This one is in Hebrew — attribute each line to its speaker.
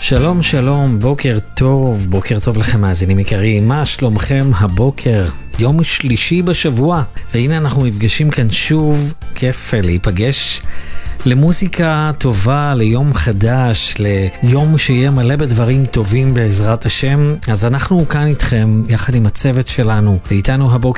Speaker 1: שלום שלום, בוקר טוב לכם מאזינים יקרים, מה שלומכם הבוקר? יום שלישי בשבוע, והנה אנחנו נפגשים כאן שוב, כיף להיפגש למוזיקה טובה, ליום חדש, ליום שיהיה מלא בדברים טובים בעזרת השם. אז אנחנו כאן איתכם, יחד עם הצוות שלנו, ואיתנו הבוקר